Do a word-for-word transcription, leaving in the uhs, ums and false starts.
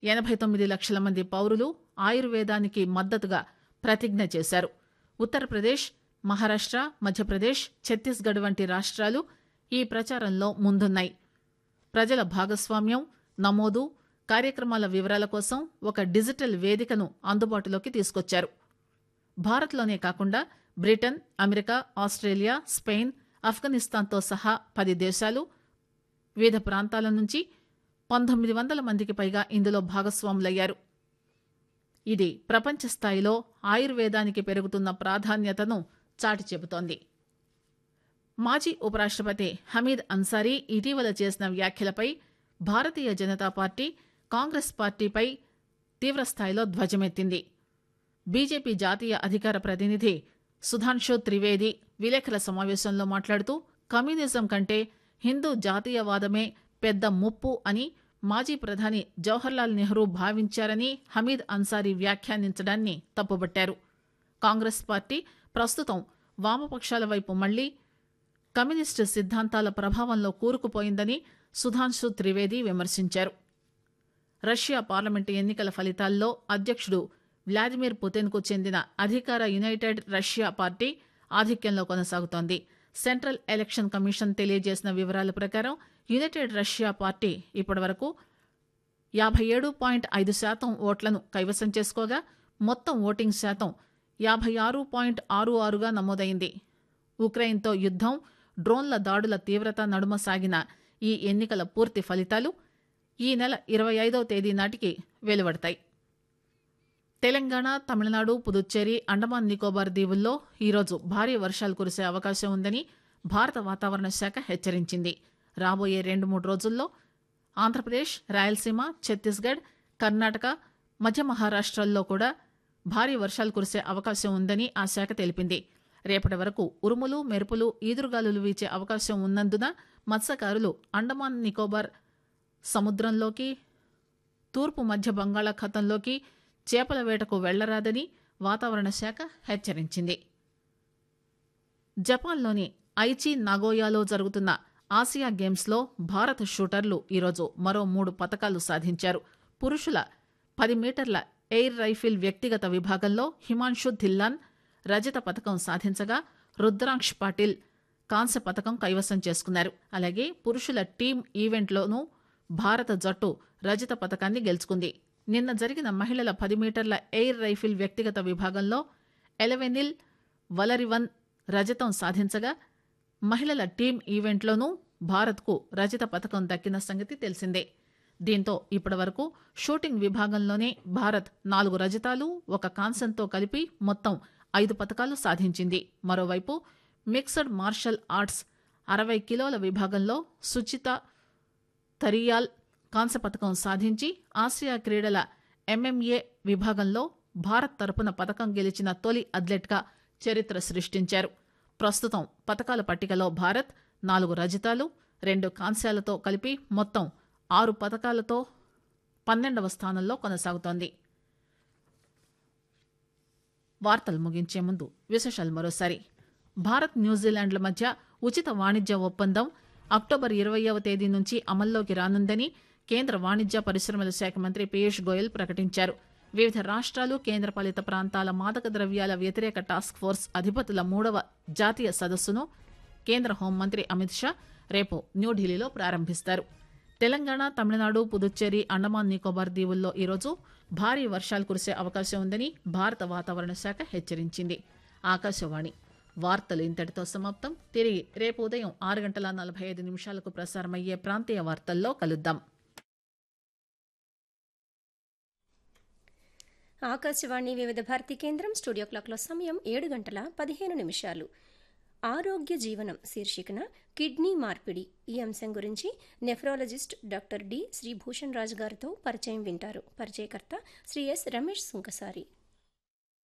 ఎనభై తొమ్మిది లక్షల మంది పౌరులు ఆయుర్వేదానికి మద్దతుగా ప్రతిజ్ఞ చేశారు. ఉత్తరప్రదేశ్, మహారాష్ట, మధ్యప్రదేశ్, ఛత్తీస్గఢ్ వంటి రాష్ట్రాలు ఈ ప్రచారంలో ముందున్నాయి. ప్రజల భాగస్వామ్యం, నమోదు, కార్యక్రమాల వివరాల కోసం ఒక డిజిటల్ వేదికను అందుబాటులోకి తీసుకొచ్చారు. భారత్లోనే కాకుండా బ్రిటన్, అమెరికా, ఆస్ట్రేలియా, స్పెయిన్, ఆఫ్ఘనిస్తాన్తో సహా పది దేశాలు, వివిధ ప్రాంతాల నుంచి పంతొమ్మిది వందల మందికి పైగా ఇందులో భాగస్వాములయ్యారు. ఇది ప్రపంచ స్థాయిలో ఆయుర్వేదానికి పెరుగుతున్న ప్రాధాన్యతను చాటి చెబుతోంది. మాజీ ఉపరాష్టపతి హమీద్ అన్సారీ ఇటీవల చేసిన వ్యాఖ్యలపై భారతీయ జనతా పార్టీ, కాంగ్రెస్ పార్టీపై తీవ్రస్థాయిలో ధ్వజమెత్తింది. బీజేపీ జాతీయ అధికార ప్రతినిధి సుధాంశు త్రివేది విలేకరుల సమావేశంలో మాట్లాడుతూ కమ్యూనిజం కంటే హిందూ జాతీయవాదమే పెద్ద ముప్పు అని మాజీ ప్రధాని జవహర్లాల్ నెహ్రూ భావించారని హమీద్ అన్సారీ వ్యాఖ్యానించడాన్ని తప్పుబట్టారు. కాంగ్రెస్ పార్టీ ప్రస్తుతం వామపక్షాల వైపు మళ్లీ కమ్యూనిస్టు సిద్ధాంతాల ప్రభావంలో కూరుకుపోయిందని సుధాంశు త్రివేది విమర్శించారు. రష్యా పార్లమెంటు ఎన్నికల ఫలితాల్లో అధ్యక్షుడు వ్లాదిమిర్ పుతిన్కు చెందిన అధికార యునైటెడ్ రష్యా పార్టీ ఆధిక్యంలో కొనసాగుతోంది. సెంట్రల్ ఎలక్షన్ కమిషన్ తెలియజేసిన వివరాల ప్రకారం యునైటెడ్ రష్యా పార్టీ ఇప్పటివరకు యాభై ఏడు పాయింట్ ఐదు శాతం ఓట్లను కైవసం చేసుకోగా మొత్తం ఓటింగ్ శాతం యాభై ఆరు పాయింట్ ఆరు ఆరుగా నమోదైంది. ఉక్రెయిన్తో యుద్దం, డ్రోన్ల దాడుల తీవ్రత నడుమ సాగిన ఈ ఎన్నికల పూర్తి ఫలితాలు ఈ నెల ఇరవై ఐదవ తేదీ నాటికి వెలువడతాయి. తెలంగాణ, తమిళనాడు, పుదుచ్చేరి, అండమాన్ నికోబార్ దీవుల్లో ఈరోజు భారీ వర్షాలు కురిసే అవకాశం ఉందని భారత వాతావరణ శాఖ హెచ్చరించింది. రాబోయే రెండు మూడు రోజుల్లో ఆంధ్రప్రదేశ్, రాయలసీమ, ఛత్తీస్గఢ్, కర్ణాటక, మధ్య మహారాష్ట్రల్లో కూడా భారీ వర్షాలు కురిసే అవకాశం ఉందని ఆ శాఖ తెలిపింది. రేపటి వరకు ఉరుములు, మెరుపులు, ఈదురుగాలులు వీచే అవకాశం ఉన్నందున మత్స్యకారులు అండమాన్ నికోబార్ సముద్రంలోకి, తూర్పు మధ్య బంగాళాఖాతంలోకి చేపల వేటకు వెళ్లరాదని వాతావరణ శాఖ హెచ్చరించింది. జపాన్లోని ఐచి నగోయాలో జరుగుతున్న ఆసియా గేమ్స్లో భారత షూటర్లు ఈరోజు మరో మూడు పతకాలు సాధించారు. పురుషుల పది మీటర్ల ఎయిర్ రైఫిల్ వ్యక్తిగత విభాగంలో హిమాన్షు ధిల్లాన్ రజత పతకం సాధించగా రుద్రాంక్ష్ పాటిల్ కాంస్య పతకం కైవసం చేసుకున్నారు. అలాగే పురుషుల టీం ఈవెంట్లోనూ భారత జట్టు రజత పతకాన్ని గెలుచుకుంది. నిన్న జరిగిన మహిళల పది మీటర్ల ఎయిర్ రైఫిల్ వ్యక్తిగత విభాగంలో ఎలవెనిల్ వలరివన్ రజతం సాధించగా మహిళల టీం ఈవెంట్లోనూ భారత్కు రజత పతకం దక్కిన సంగతి తెలిసిందే. దీంతో ఇప్పటి వరకు షూటింగ్ విభాగంలోనే భారత్ నాలుగు రజతాలు, ఒక కాంస్యంతో కలిపి మొత్తం ఐదు పతకాలు సాధించింది. మరోవైపు మిక్స్డ్ మార్షల్ ఆర్ట్స్ అరవై కిలోల విభాగంలో సుచిత తరియాల్ కాంస్య పతకం సాధించి ఆసియా క్రీడల ఎంఎంఏ విభాగంలో భారత్ తరపున పతకం గెలిచిన తొలి అథ్లెట్గా చరిత్ర సృష్టించారు. ప్రస్తుతం పతకాల పట్టికలో భారత్ నాలుగు రజతాలు, రెండు కాంస్యాలతో కలిపి మొత్తం ఆరు పతకాలతో పన్నెండవ స్థానంలో కొనసాగుతోంది. వార్తలు ముగించే ముందు విశేషాలు మరోసారి. భారత్, న్యూజిలాండ్ల మధ్య ఉచిత వాణిజ్య ఒప్పందం అక్టోబర్ ఇరవైవ తేదీ నుంచి అమల్లోకి రానుందని కేంద్ర వాణిజ్య పరిశ్రమల శాఖ మంత్రి పీయూష్ గోయల్ ప్రకటించారు. వివిధ రాష్ట్రాలు, కేంద్రపాలిత ప్రాంతాల మాదక ద్రవ్యాల వ్యతిరేక టాస్క్ ఫోర్స్ అధిపతుల మూడవ జాతీయ సదస్సును కేంద్ర హోంమంత్రి అమిత్ షా రేపు న్యూఢిల్లీలో ప్రారంభిస్తారు. తెలంగాణ, తమిళనాడు, పుదుచ్చేరి, అండమాన్ నికోబార్ దీవుల్లో ఈరోజు భారీ వర్షాలు కురిసే అవకాశం ఉందని భారత వాతావరణ శాఖ హెచ్చరించింది. ఆకాశవాణి వార్తలు ఇంతటితో సమాప్తం. తిరిగి రేపు ఉదయం ఆరు గంటల నలభై ఐదు నిమిషాలకు ప్రసారమయ్యే ప్రాంతీయ వార్తల్లో కలుద్దాం. ఆకాశవాణి వివిధ భారతి కేంద్రం స్టూడియో క్లాక్లో సమయం ఏడు గంటల పదిహేను నిమిషాలు. ఆరోగ్య జీవనం శీర్షికన కిడ్నీ మార్పిడి ఈ అంశం గురించి నెఫ్రాలజిస్ట్ డాక్టర్ డి శ్రీభూషణ్ రాజు గారితో పరిచయం వింటారు. పరిచయకర్త శ్రీ ఎస్ రమేష్ సుంకసారి.